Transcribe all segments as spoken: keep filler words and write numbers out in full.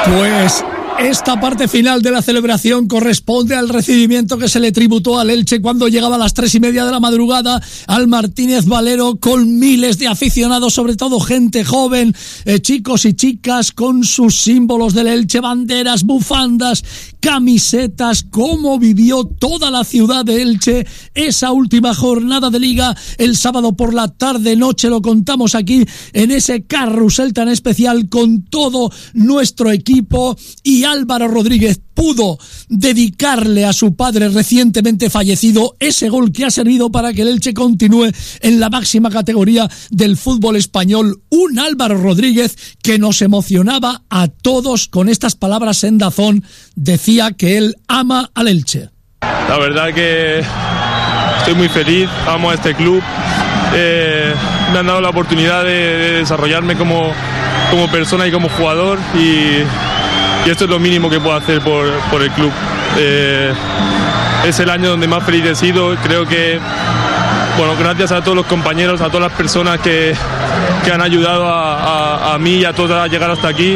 Pues esta parte final de la celebración corresponde al recibimiento que se le tributó al Elche cuando llegaba a las tres y media de la madrugada al Martínez Valero, con miles de aficionados, sobre todo gente joven, eh, chicos y chicas con sus símbolos del Elche, banderas, bufandas, camisetas. Cómo vivió toda la ciudad de Elche esa última jornada de Liga el sábado por la tarde noche. Lo contamos aquí en ese carrusel tan especial con todo nuestro equipo, y Álvaro Rodríguez pudo dedicarle a su padre recientemente fallecido ese gol que ha servido para que el Elche continúe en la máxima categoría del fútbol español. Un Álvaro Rodríguez que nos emocionaba a todos con estas palabras en Dazón. Decía que él ama al Elche. La verdad que estoy muy feliz, amo a este club. Eh, me han dado la oportunidad de, de desarrollarme como, como persona y como jugador, y Y esto es lo mínimo que puedo hacer por, por el club. Eh, es el año donde más feliz he sido. Creo que, bueno, gracias a todos los compañeros, a todas las personas que, que han ayudado a, a, a mí y a todos a llegar hasta aquí.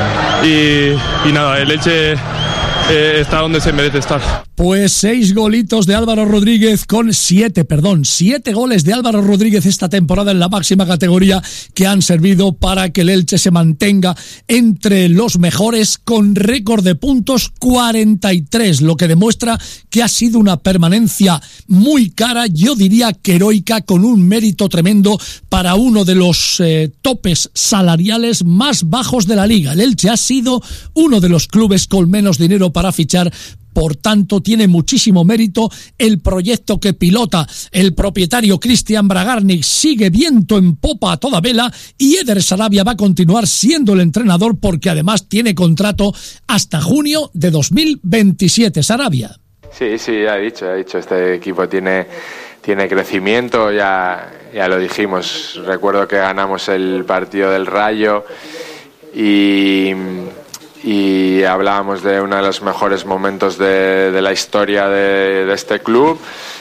Y, y nada, el Elche eh, está donde se merece estar. Pues seis golitos de Álvaro Rodríguez con siete, perdón, siete goles de Álvaro Rodríguez esta temporada en la máxima categoría, que han servido para que el Elche se mantenga entre los mejores con récord de puntos cuarenta y tres, lo que demuestra que ha sido una permanencia muy cara, yo diría que heroica, con un mérito tremendo para uno de los eh, topes salariales más bajos de la Liga. El Elche ha sido uno de los clubes con menos dinero para fichar. Por tanto, tiene muchísimo mérito el proyecto que pilota el propietario Cristian Bragarnik. Sigue viento en popa a toda vela, y Eder Sarabia va a continuar siendo el entrenador, porque además tiene contrato hasta junio de dos mil veintisiete. Sarabia. Sí, sí, ya he dicho, ya he dicho, este equipo tiene, tiene crecimiento, ya, ya lo dijimos. Recuerdo que ganamos el partido del Rayo y... y hablábamos de uno de los mejores momentos de, de la historia de, de este club.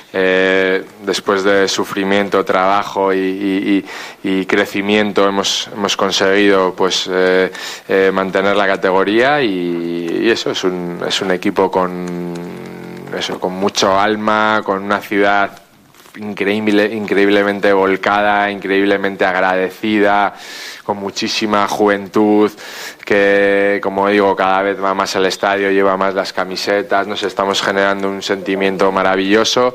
Eh, después de sufrimiento, trabajo y, y, y crecimiento hemos, hemos conseguido pues eh, eh, mantener la categoría, y, y eso es un, es un equipo con, eso, con mucho alma, con una ciudad increíble, increíblemente volcada, increíblemente agradecida, con muchísima juventud que, como digo, cada vez va más al estadio, lleva más las camisetas. Nos estamos generando un sentimiento maravilloso,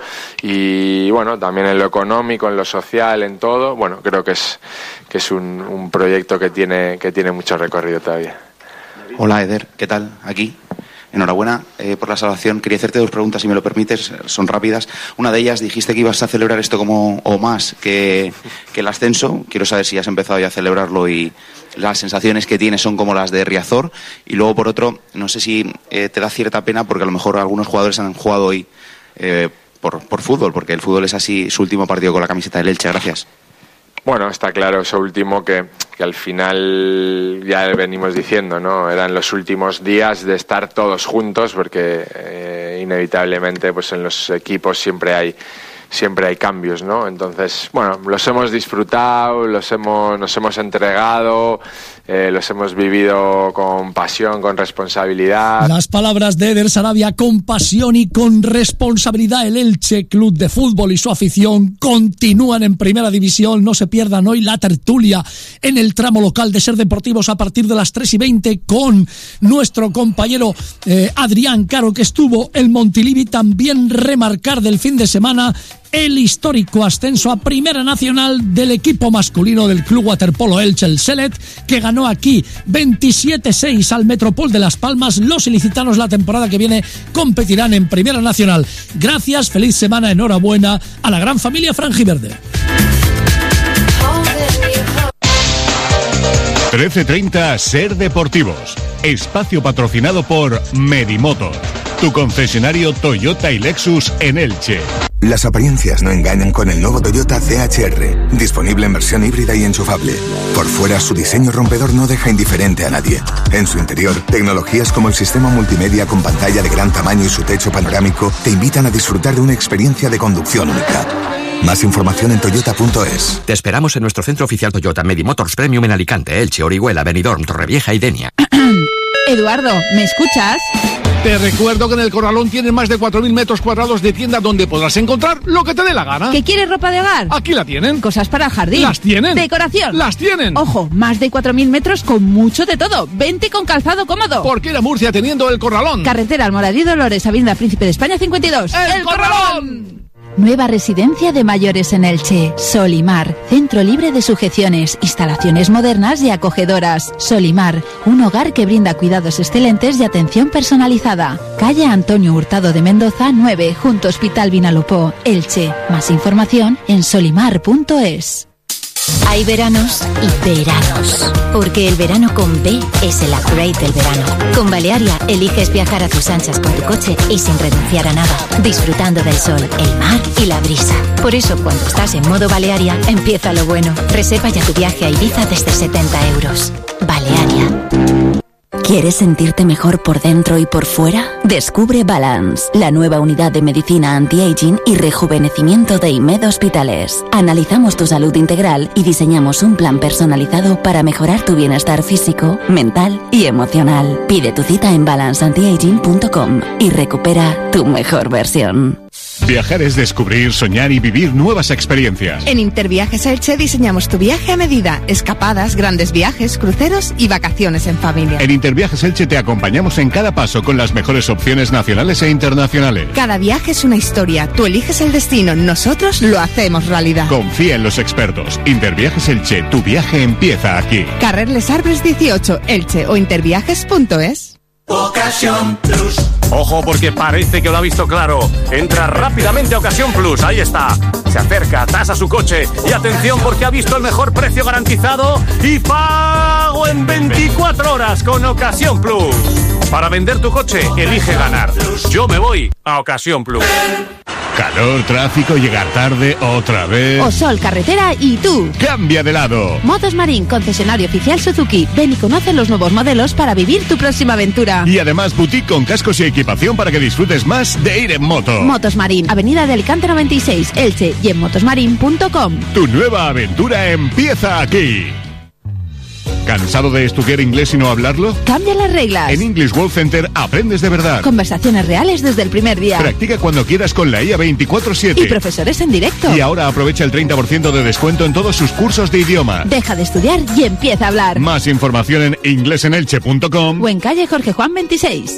y bueno, también en lo económico, en lo social, en todo. Bueno, creo que es que es un, un proyecto que tiene que tiene mucho recorrido todavía. Hola Eder, ¿qué tal? Aquí. Enhorabuena eh, por la salvación. Quería hacerte dos preguntas, si me lo permites, son rápidas. Una de ellas, dijiste que ibas a celebrar esto como o más que, que el ascenso. Quiero saber si has empezado ya a celebrarlo y las sensaciones que tienes son como las de Riazor. Y luego, por otro, no sé si eh, te da cierta pena, porque a lo mejor algunos jugadores han jugado hoy eh, por, por fútbol, porque el fútbol es así, su último partido con la camiseta del Elche. Gracias. Bueno, está claro eso último, que, que al final ya venimos diciendo, ¿no? Eran los últimos días de estar todos juntos, porque eh, inevitablemente pues en los equipos siempre hay siempre hay cambios, ¿no? Entonces, bueno, los hemos disfrutado, los hemos, nos hemos entregado, eh, los hemos vivido con pasión, con responsabilidad. Las palabras de Eder Sarabia, con pasión y con responsabilidad. El Elche Club de Fútbol y su afición continúan en Primera División. No se pierdan hoy la tertulia en el tramo local de Ser Deportivos a partir de las tres y veinte con nuestro compañero eh, Adrián Caro, que estuvo en Montilivi. También remarcar del fin de semana el histórico ascenso a Primera Nacional del equipo masculino del Club Waterpolo Elche, el Selet, que ganó aquí veintisiete seis al Metropol de Las Palmas. Los ilicitanos la temporada que viene competirán en Primera Nacional. Gracias, feliz semana, enhorabuena a la gran familia franjiverde. trece treinta Ser Deportivos. Espacio patrocinado por Medimotor, tu concesionario Toyota y Lexus en Elche. Las apariencias no engañan con el nuevo Toyota C H R, disponible en versión híbrida y enchufable. Por fuera, su diseño rompedor no deja indiferente a nadie. En su interior, tecnologías como el sistema multimedia con pantalla de gran tamaño y su techo panorámico te invitan a disfrutar de una experiencia de conducción única. Más información en toyota punto es. Te esperamos en nuestro centro oficial Toyota Medimotors Premium en Alicante, Elche, Orihuela, Benidorm, Torrevieja y Denia. Eduardo, ¿me escuchas? Te recuerdo que en El Corralón tienes más de cuatro mil metros cuadrados de tienda donde podrás encontrar lo que te dé la gana. ¿Que quieres ropa de hogar? Aquí la tienen. ¿Cosas para el jardín? Las tienen. ¿Decoración? Las tienen. Ojo, más de cuatro mil metros con mucho de todo. Vente con calzado cómodo. ¿Por qué ir a Murcia teniendo El Corralón? Carretera Almoradí Dolores, Avenida Príncipe de España cincuenta y dos. ¡El, El Corralón! Nueva residencia de mayores en Elche. Solimar, centro libre de sujeciones, instalaciones modernas y acogedoras. Solimar, un hogar que brinda cuidados excelentes y atención personalizada. Calle Antonio Hurtado de Mendoza nueve, junto Hospital Vinalopó, Elche. Más información en solimar punto es. Hay veranos y veranos, porque el verano con B es el upgrade del verano. Con Balearia eliges viajar a tus anchas con tu coche y sin renunciar a nada, disfrutando del sol, el mar y la brisa. Por eso, cuando estás en modo Balearia, empieza lo bueno. Reserva ya tu viaje a Ibiza desde setenta euros. Balearia. ¿Quieres sentirte mejor por dentro y por fuera? Descubre Balance, la nueva unidad de medicina anti-aging y rejuvenecimiento de Imed Hospitales. Analizamos tu salud integral y diseñamos un plan personalizado para mejorar tu bienestar físico, mental y emocional. Pide tu cita en balance antiaging punto com y recupera tu mejor versión. Viajar es descubrir, soñar y vivir nuevas experiencias. En Interviajes Elche diseñamos tu viaje a medida. Escapadas, grandes viajes, cruceros y vacaciones en familia. En Interviajes Elche te acompañamos en cada paso con las mejores opciones nacionales e internacionales. Cada viaje es una historia. Tú eliges el destino, nosotros lo hacemos realidad. Confía en los expertos. Interviajes Elche, tu viaje empieza aquí. Carrer Les Arbres dieciocho, Elche o interviajes punto es. Ocasión Plus. Ojo, porque parece que lo ha visto claro. Entra rápidamente a Ocasión Plus, ahí está. Se acerca, tasa su coche y atención porque ha visto el mejor precio garantizado y pago en veinticuatro horas con Ocasión Plus. Para vender tu coche, elige ganar. Yo me voy a Ocasión Plus. Calor, tráfico, llegar tarde, otra vez. O sol, carretera y tú. Cambia de lado. Motos Marín, concesionario oficial Suzuki. Ven y conoce los nuevos modelos para vivir tu próxima aventura. Y además boutique con cascos y equipación para que disfrutes más de ir en moto. Motos Marín, Avenida de Alicante noventa y seis, Elche y en motosmarin punto com. Tu nueva aventura empieza aquí. ¿Cansado de estudiar inglés y no hablarlo? Cambia las reglas. En English World Center aprendes de verdad. Conversaciones reales desde el primer día. Practica cuando quieras con la I A veinticuatro siete. Y profesores en directo. Y ahora aprovecha el treinta por ciento de descuento en todos sus cursos de idioma. Deja de estudiar y empieza a hablar. Más información en inglés en elche punto com o en calle Jorge Juan veintiséis.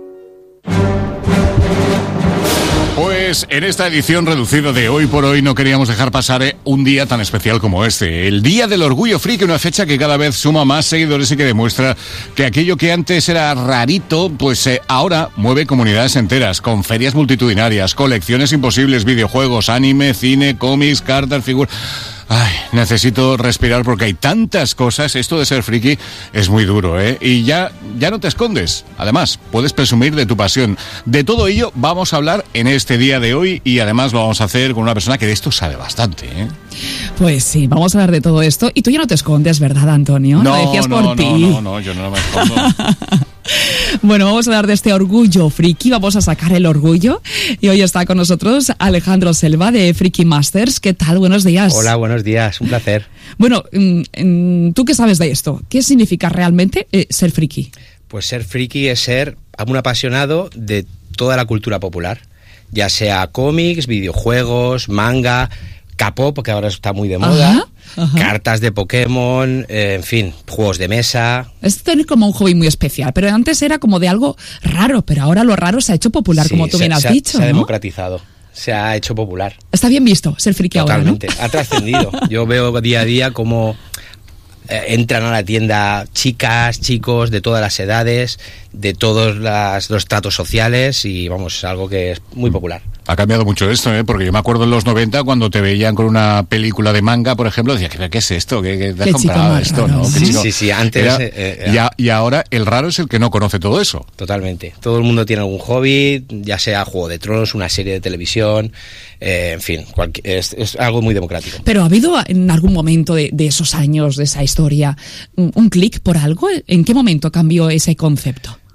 Pues en esta edición reducida de Hoy por Hoy no queríamos dejar pasar eh, un día tan especial como este. El Día del Orgullo Friki, una fecha que cada vez suma más seguidores y que demuestra que aquello que antes era rarito, pues eh, ahora mueve comunidades enteras, con ferias multitudinarias, colecciones imposibles, videojuegos, anime, cine, cómics, cartas, figuras... Ay, necesito respirar porque hay tantas cosas. Esto de ser friki es muy duro, ¿eh? Y ya, ya no te escondes. Además, puedes presumir de tu pasión. De todo ello vamos a hablar en este día de hoy y además lo vamos a hacer con una persona que de esto sabe bastante, ¿eh? Pues sí, vamos a hablar de todo esto. Y tú ya no te escondes, ¿verdad, Antonio? No, lo decías no, por no, ti. no, no, no, yo no me escondo. Bueno, vamos a hablar de este orgullo friki, vamos a sacar el orgullo. Y hoy está con nosotros Alejandro Selva de Friki Masters. ¿Qué tal? Buenos días. Hola, buenos días, un placer. Bueno, ¿tú qué sabes de esto? ¿Qué significa realmente eh, ser friki? Pues ser friki es ser un apasionado de toda la cultura popular, ya sea cómics, videojuegos, manga, K-pop, que ahora está muy de moda, ajá, ajá. cartas de Pokémon, eh, en fin, juegos de mesa. Es tener como un hobby muy especial, pero antes era como de algo raro, pero ahora lo raro se ha hecho popular, sí, como tú se, bien has se dicho, ha, se ha ¿no? democratizado, se ha hecho popular. Está bien visto ser friki ahora, ¿no? Totalmente, ha trascendido. Yo veo día a día como eh, entran a la tienda chicas, chicos de todas las edades, de todos las, los tratos sociales y vamos, es algo que es muy popular. Ha cambiado mucho esto, ¿eh? Porque yo me acuerdo en los noventa cuando te veían con una película de manga, por ejemplo, decías, ¿qué, qué es esto? ¿Qué, qué te has ¿Qué comprado esto? ¿No? Sí, sí, sí, sí, antes... Era, eh, eh, y, a, y ahora el raro es el que no conoce todo eso. Totalmente. Todo el mundo tiene algún hobby, ya sea Juego de Tronos, una serie de televisión, eh, en fin, cualquier, es, es algo muy democrático. Pero ¿ha habido en algún momento de, de esos años, de esa historia, un, un clic por algo? ¿En qué momento cambió ese concepto?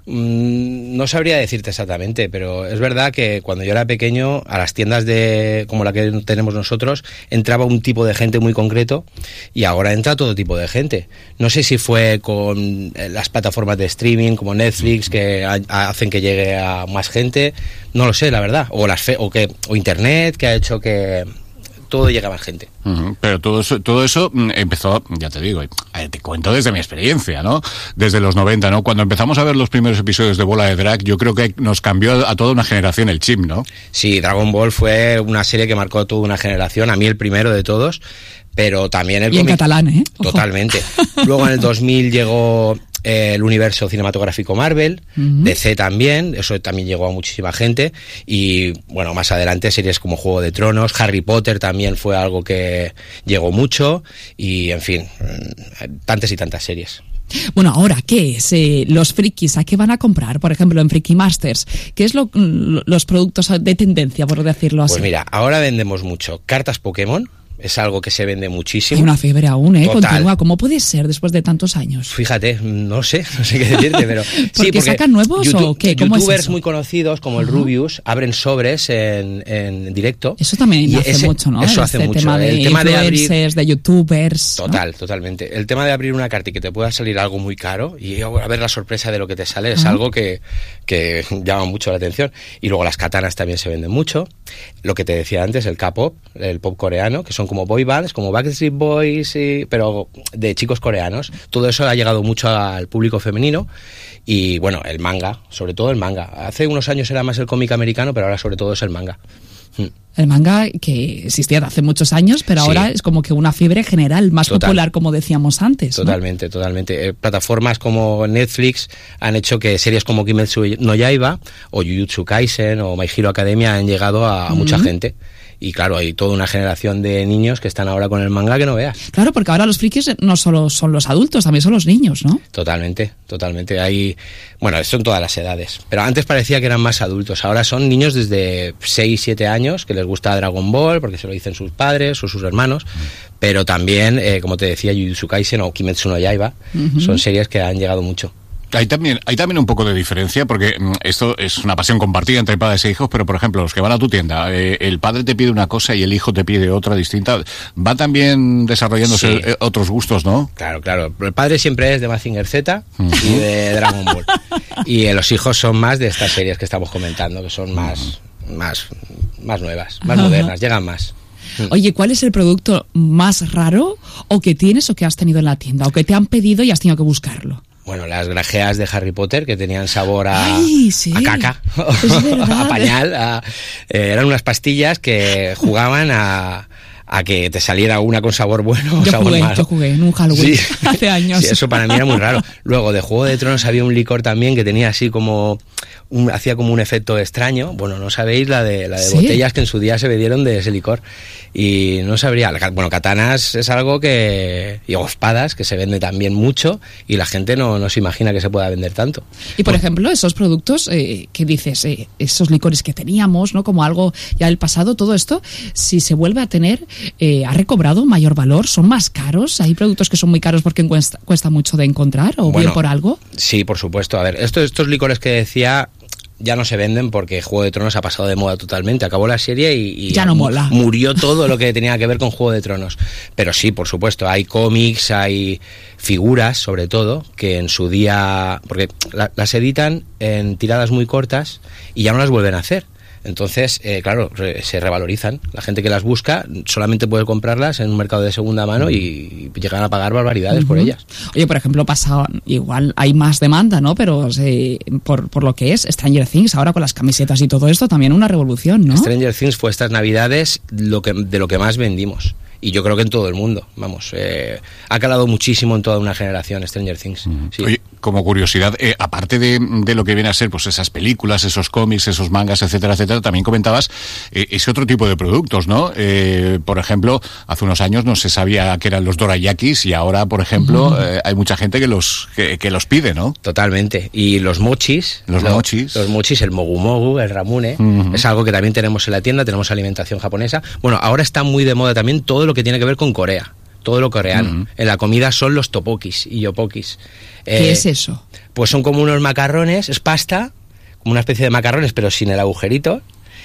No sabría decirte exactamente, pero es verdad que cuando yo era pequeño, a las tiendas de como la que tenemos nosotros, entraba un tipo de gente muy concreto y ahora entra todo tipo de gente. No sé si fue con las plataformas de streaming como Netflix que ha, hacen que llegue a más gente, no lo sé, la verdad, o las fe, o que o internet que ha hecho que todo llega a más gente. Uh-huh. Pero todo eso, todo eso empezó, ya te digo, te cuento desde mi experiencia, ¿no? Desde los noventa, ¿no? Cuando empezamos a ver los primeros episodios de Bola de Drag, yo creo que nos cambió a toda una generación el chip, ¿no? Sí, Dragon Ball fue una serie que marcó toda una generación, a mí el primero de todos, pero también el Y en cómic... catalán, ¿eh? Ojo. Totalmente. Luego en el dos mil llegó eh, el universo cinematográfico Marvel, uh-huh. D C también, eso también llegó a muchísima gente, y bueno, más adelante series como Juego de Tronos, Harry Potter también fue algo que llegó mucho, y en fin, tantas y tantas series. Bueno, ahora, ¿qué es? Eh, los frikis, ¿a qué van a comprar? Por ejemplo, en Friki Masters, ¿qué es lo, los productos de tendencia, por decirlo así? Pues mira, ahora vendemos mucho cartas Pokémon, es algo que se vende muchísimo. Hay una fiebre aún, ¿eh? Total. Continúa. ¿Cómo puede ser después de tantos años? Fíjate, no sé, no sé qué decirte, pero... ¿Porque, sí, porque sacan nuevos YouTube, o qué? ¿Cómo youtubers es eso? muy conocidos como el uh-huh. Rubius abren sobres en, en directo. Eso también y hace ese, mucho, ¿no? Eso este hace mucho. Tema de el tema de abrir... de youtubers. Total, ¿no? Totalmente. El tema de abrir una carta y que te pueda salir algo muy caro y a ver la sorpresa de lo que te sale es uh-huh. algo que, que llama mucho la atención. Y luego las katanas también se venden mucho. Lo que te decía antes, el K-pop, el pop coreano, que son como boy bands, como Backstreet Boys, y, pero de chicos coreanos. Todo eso ha llegado mucho al público femenino. Y bueno, el manga, sobre todo el manga. Hace unos años era más el cómic americano, pero ahora sobre todo es el manga. El manga que existía hace muchos años, pero sí. ahora es como que una fiebre general, más Total. popular, como decíamos antes. Totalmente, ¿no? totalmente. Eh, plataformas como Netflix han hecho que series como Kimetsu no Yaiba o Jujutsu Kaisen o My Hero Academia han llegado a, a uh-huh. mucha gente. Y claro, hay toda una generación de niños que están ahora con el manga que no veas. Claro, porque ahora los frikis no solo son los adultos, también son los niños, ¿no? Totalmente, totalmente. Hay, bueno, son todas las edades. Pero antes parecía que eran más adultos. Ahora son niños desde seis, siete años que les gusta Dragon Ball porque se lo dicen sus padres o sus hermanos. Pero también, eh, como te decía, Jujutsu Kaisen o Kimetsu no Yaiba uh-huh. son series que han llegado mucho. Hay también, hay también un poco de diferencia, porque esto es una pasión compartida entre padres e hijos, pero por ejemplo, los que van a tu tienda, eh, el padre te pide una cosa y el hijo te pide otra distinta. Va también desarrollándose sí. otros gustos, ¿no? Claro, claro. El padre siempre es de Mazinger Z uh-huh. y de Dragon Ball. Y eh, los hijos son más de estas series que estamos comentando, que son más, uh-huh. más, más nuevas, más uh-huh. modernas, llegan más. Oye, ¿cuál es el producto más raro o que tienes o que has tenido en la tienda o que te han pedido y has tenido que buscarlo? Bueno, las grajeas de Harry Potter que tenían sabor a, Ay, sí. a caca, a pañal, a, eh, eran unas pastillas que jugaban a, a que te saliera una con sabor bueno o yo sabor jugué, malo. Yo jugué en un Halloween sí. hace años. Sí, eso para mí era muy raro. Luego, de Juego de Tronos había un licor también que tenía así como... Un, hacía como un efecto extraño. Bueno, no sabéis la de, la de ¿Sí? botellas que en su día se bebieron de ese licor. Y no sabría. Bueno, katanas es algo que... Y espadas, que se vende también mucho y la gente no, no se imagina que se pueda vender tanto. Y por bueno, ejemplo, esos productos eh, que dices, eh, esos licores que teníamos, ¿no? Como algo ya del pasado, todo esto, si se vuelve a tener, eh, ¿ha recobrado mayor valor? ¿Son más caros? ¿Hay productos que son muy caros porque cuesta, cuesta mucho de encontrar o bueno, bien por algo? Sí, por supuesto. A ver, estos, estos licores que decía... ya no se venden porque Juego de Tronos ha pasado de moda totalmente. Acabó la serie y, y ya no mola. Murió todo lo que tenía que ver con Juego de Tronos. Pero sí, por supuesto, hay cómics, hay figuras, sobre todo, que en su día... Porque la, las editan en tiradas muy cortas y ya no las vuelven a hacer. Entonces, eh, claro, re, se revalorizan. La gente que las busca solamente puede comprarlas en un mercado de segunda mano y, y llegan a pagar barbaridades uh-huh. por ellas. Oye, por ejemplo, pasa, igual hay más demanda, ¿no? Pero eh, por, por lo que es Stranger Things, ahora con las camisetas y todo esto, también una revolución, ¿no? Stranger Things fue estas navidades lo que, de lo que más vendimos. Y yo creo que en todo el mundo, vamos, eh, ha calado muchísimo en toda una generación Stranger Things. Mm. Sí. Oye, como curiosidad, eh, aparte de, de lo que viene a ser pues esas películas, esos cómics, esos mangas, etcétera, etcétera, también comentabas eh, ese otro tipo de productos, ¿no? Eh, por ejemplo, hace unos años no se sabía que eran los dorayakis y ahora, por ejemplo, uh-huh. eh, hay mucha gente que los que, que los pide, ¿no? Totalmente. Y los mochis. Los lo, mochis. Los mochis, el mogu mogu, el ramune, uh-huh. es algo que también tenemos en la tienda, tenemos alimentación japonesa. Bueno, ahora está muy de moda también todo lo que tiene que ver con Corea. Todo lo coreano. Uh-huh. En la comida son los topokis y yopokis. ¿Qué eh, es eso? pues son como unos macarrones, es pasta, como una especie de macarrones, pero sin el agujerito,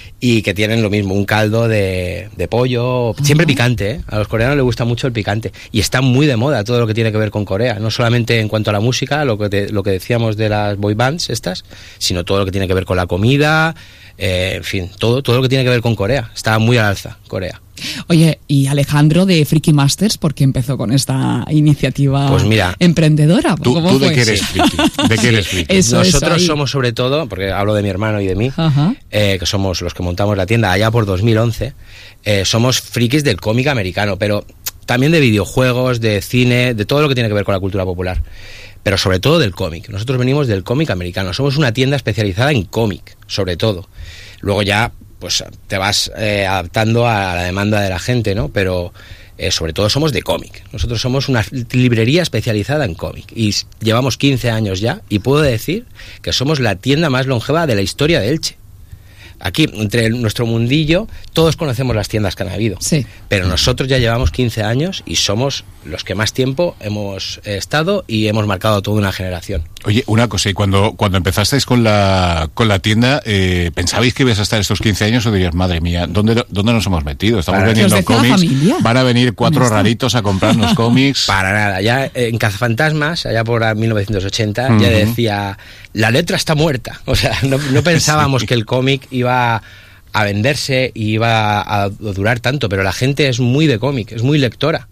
y que tienen lo mismo, un caldo de, de pollo, siempre picante, ¿eh? A los coreanos les gusta mucho el picante, y está muy de moda todo lo que tiene que ver con Corea, no solamente en cuanto a la música, lo que, te, lo que decíamos de las boy bands estas, sino todo lo que tiene que ver con la comida, eh, en fin, todo, todo lo que tiene que ver con Corea, está muy al alza Corea. Oye, y Alejandro de Freaky Masters, ¿por qué empezó con esta iniciativa pues mira, emprendedora? ¿Tú, ¿Cómo tú fue? de qué eres friki? ¿De qué eres friki? Eso, Nosotros eso somos sobre todo, porque hablo de mi hermano y de mí, eh, que somos los que montamos la tienda allá por dos mil once, eh, somos frikis del cómic americano, pero también de videojuegos, de cine, de todo lo que tiene que ver con la cultura popular, pero sobre todo del cómic. Nosotros venimos del cómic americano, somos una tienda especializada en cómic, sobre todo. Luego ya pues te vas eh, adaptando a la demanda de la gente, ¿no? Pero eh, sobre todo somos de cómic. Nosotros somos una librería especializada en cómic y llevamos quince años ya, y puedo decir que somos la tienda más longeva de la historia de Elche. Aquí, entre nuestro mundillo, todos conocemos las tiendas que han habido. Sí. Pero nosotros ya llevamos quince años y somos los que más tiempo hemos estado y hemos marcado toda una generación. Oye, una cosa, y cuando, cuando empezasteis con la, con la tienda, eh, ¿pensabais que ibas a estar estos quince años o dirías, madre mía, ¿dónde, dónde nos hemos metido? Estamos Para vendiendo cómics, van a venir cuatro ¿Esto? raritos a comprarnos cómics. Para nada, ya en Cazafantasmas, allá por mil novecientos ochenta, uh-huh. ya decía, la letra está muerta. O sea, no, no pensábamos sí. que el cómic iba a venderse y iba a durar tanto, pero la gente es muy de cómic, es muy lectora.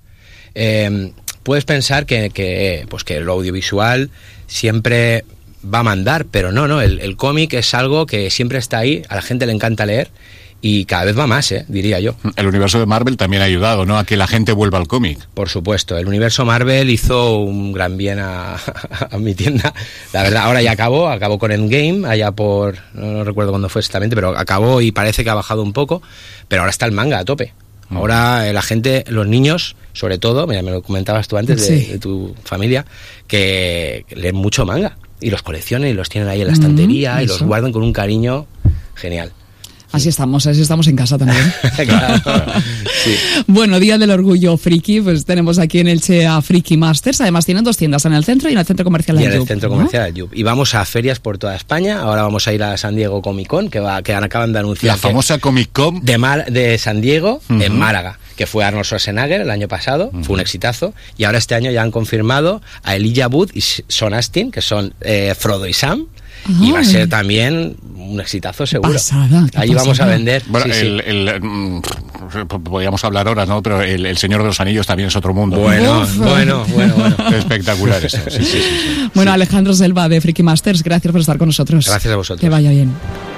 Eh, puedes pensar que, que, pues que lo audiovisual siempre va a mandar, pero no, no, el, el cómic es algo que siempre está ahí, a la gente le encanta leer y cada vez va más, ¿eh? diría yo. El universo de Marvel también ha ayudado, ¿no?, a que la gente vuelva al cómic. Por supuesto, el universo Marvel hizo un gran bien a, a mi tienda. La verdad, ahora ya acabó, acabó con Endgame, allá por, no, no recuerdo cuándo fue exactamente, pero acabó y parece que ha bajado un poco, pero ahora está el manga a tope. Ahora eh, la gente, los niños, sobre todo, mira, me lo comentabas tú antes sí. de, de tu familia, que leen mucho manga y los coleccionan y los tienen ahí en la estantería mm, y los guardan con un cariño genial. Así estamos, así estamos en casa también. Claro. Sí. Bueno, Día del Orgullo Friki, pues tenemos aquí en Elche a Freaky Masters. Además tienen dos tiendas, en el centro y en el centro comercial del Yub. Y en el centro comercial del Yub. Y vamos a ferias por toda España. Ahora vamos a ir a San Diego Comic Con, que va, que acaban de anunciar. La famosa Comic Con de, Mar, de San Diego, uh-huh. en Málaga, que fue Arnold Schwarzenegger el año pasado, uh-huh. fue un exitazo. Y ahora este año ya han confirmado a Elijah Wood y Sean Astin, que son eh, Frodo y Sam. Ay. Y va a ser también un exitazo seguro. Pasada, Ahí pasada. Vamos a vender. Bueno, sí, el, sí. el, el, mm, podríamos hablar horas, ¿no? Pero el, el Señor de los Anillos también es otro mundo. Bueno, Uf. bueno, bueno, bueno. Espectacular eso. Sí, sí, sí, sí. Bueno, sí. Alejandro Selva de Freaky Masters, gracias por estar con nosotros. Gracias a vosotros. Que vaya bien.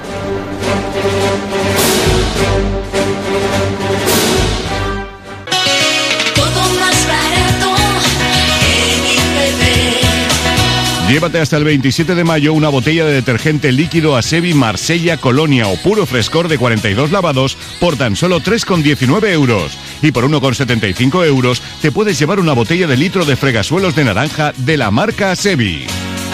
Llévate hasta el veintisiete de mayo una botella de detergente líquido Asevi Marsella Colonia o Puro Frescor de cuarenta y dos lavados por tan solo tres con diecinueve euros. Y por uno con setenta y cinco euros te puedes llevar una botella de litro de fregasuelos de naranja de la marca Asevi.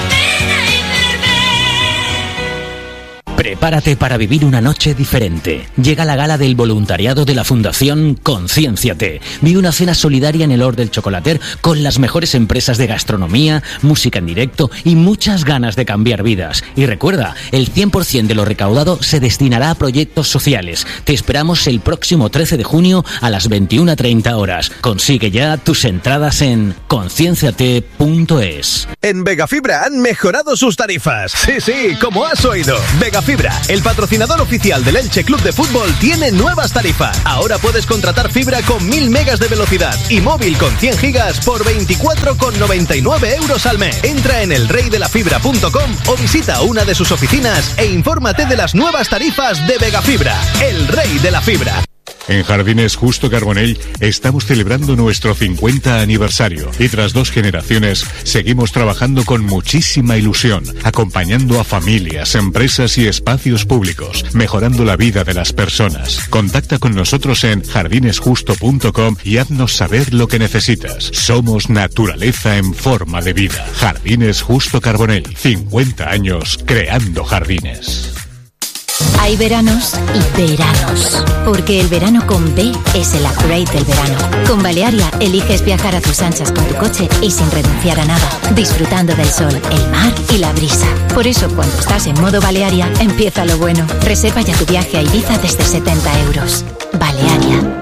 Prepárate para vivir una noche diferente. Llega la gala del voluntariado de la Fundación Conciénciate. Vive una cena solidaria en el Hort del Chocolater con las mejores empresas de gastronomía, música en directo y muchas ganas de cambiar vidas. Y recuerda, el cien por ciento de lo recaudado se destinará a proyectos sociales. Te esperamos el próximo trece de junio a las veintiuna treinta horas. Consigue ya tus entradas en concienciate punto es. En Vegafibra han mejorado sus tarifas. Sí, sí, como has oído. Vegafibra, el patrocinador oficial del Elche Club de Fútbol, tiene nuevas tarifas. Ahora puedes contratar fibra con mil megas de velocidad y móvil con cien gigas por veinticuatro con noventa y nueve euros al mes. Entra en el rey de la fibra punto com o visita una de sus oficinas e infórmate de las nuevas tarifas de Vegafibra, el rey de la fibra. En Jardines Justo Carbonell estamos celebrando nuestro cincuenta aniversario y tras dos generaciones seguimos trabajando con muchísima ilusión, acompañando a familias, empresas y espacios públicos, mejorando la vida de las personas. Contacta con nosotros en jardines justo punto com y haznos saber lo que necesitas. Somos naturaleza en forma de vida. Jardines Justo Carbonell, cincuenta años creando jardines. Hay veranos y veranos. Porque el verano con B es el upgrade del verano. Con Balearia eliges viajar a tus anchas con tu coche y sin renunciar a nada. Disfrutando del sol, el mar y la brisa. Por eso cuando estás en modo Balearia, empieza lo bueno. Reserva ya tu viaje a Ibiza desde setenta euros. Balearia.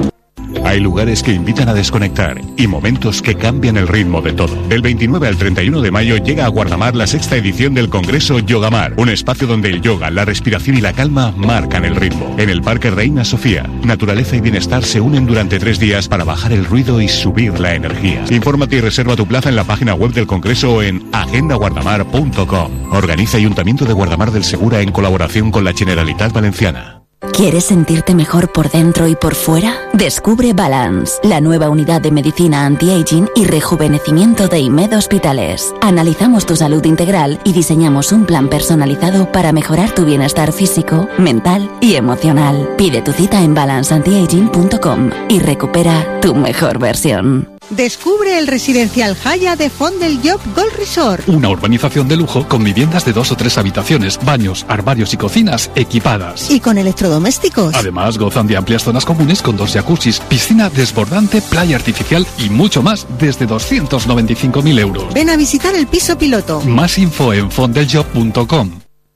Hay lugares que invitan a desconectar y momentos que cambian el ritmo de todo. Del veintinueve al treinta y uno de mayo llega a Guardamar la sexta edición del Congreso Yogamar, un espacio donde el yoga, la respiración y la calma marcan el ritmo. En el Parque Reina Sofía, naturaleza y bienestar se unen durante tres días para bajar el ruido y subir la energía. Infórmate y reserva tu plaza en la página web del Congreso o en agenda guardamar punto com. Organiza Ayuntamiento de Guardamar del Segura en colaboración con la Generalitat Valenciana. ¿Quieres sentirte mejor por dentro y por fuera? Descubre Balance, la nueva unidad de medicina anti-aging y rejuvenecimiento de IMED Hospitales. Analizamos tu salud integral y diseñamos un plan personalizado para mejorar tu bienestar físico, mental y emocional. Pide tu cita en balance antiaging punto com y recupera tu mejor versión. Descubre el residencial Haya de Font del Llop Gold Resort. Una urbanización de lujo con viviendas de dos o tres habitaciones, baños, armarios y cocinas equipadas. Y con electrodomésticos. Además, gozan de amplias zonas comunes con dos jacuzzis, piscina desbordante, playa artificial y mucho más desde doscientos noventa y cinco mil euros. Ven a visitar el piso piloto. Más info en font del llop punto com.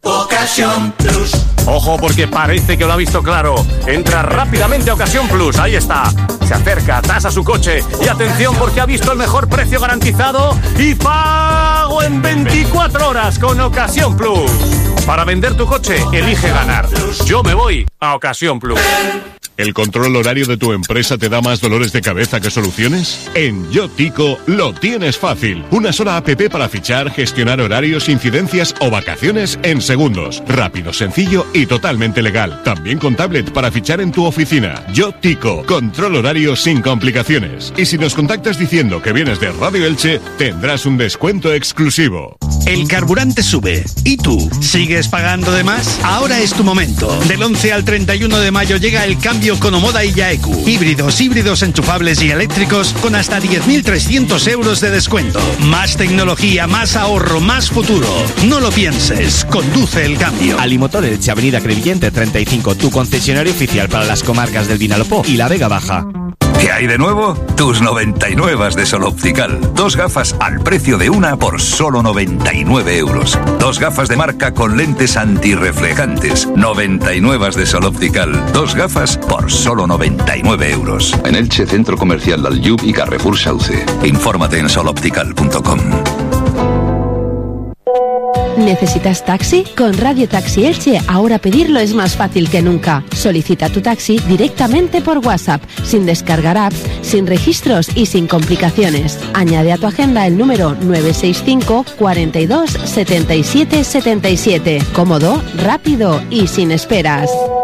Ocasión Plus. Ojo porque parece que lo ha visto claro. Entra rápidamente a Ocasión Plus, ahí está. Se acerca, tasa su coche y atención porque ha visto el mejor precio garantizado y pago en veinticuatro horas con Ocasión Plus. Para vender tu coche, elige ganar. Yo me voy a Ocasión Plus. ¿El control horario de tu empresa te da más dolores de cabeza que soluciones? En Yotico lo tienes fácil. Una sola app para fichar, gestionar horarios, incidencias o vacaciones en segundos. Rápido, sencillo y totalmente legal. También con tablet para fichar en tu oficina. Yotico, control horario sin complicaciones. Y si nos contactas diciendo que vienes de Radio Elche, tendrás un descuento exclusivo. El carburante sube. ¿Y tú? ¿Sigues pagando de más? Ahora es tu momento. Del once al treinta y uno de mayo llega el cambio con Omoda y Yaeku. Híbridos, híbridos enchufables y eléctricos con hasta diez mil trescientos euros de descuento. Más tecnología, más ahorro, más futuro. No lo pienses. Conduce el cambio. Alimotor Elche, Avenida Crevillente treinta y cinco, tu concesionario oficial para las comarcas del Vinalopó y la Vega Baja. ¿Qué hay de nuevo? Tus noventa y nueve de Sol Optical. Dos gafas al precio de una por solo noventa y nueve euros. Dos gafas de marca con lentes antirreflejantes. noventa y nueve de Sol Optical. Dos gafas por solo noventa y nueve euros. En Elche, Centro Comercial Dalyub y Carrefour Sauce. Infórmate en sol optical punto com. ¿Necesitas taxi? Con Radio Taxi Elche ahora pedirlo es más fácil que nunca. Solicita tu taxi directamente por WhatsApp, sin descargar apps, sin registros y sin complicaciones. Añade a tu agenda el número nueve seis cinco, cuarenta y dos, setenta y siete setenta y siete. Cómodo, rápido y sin esperas.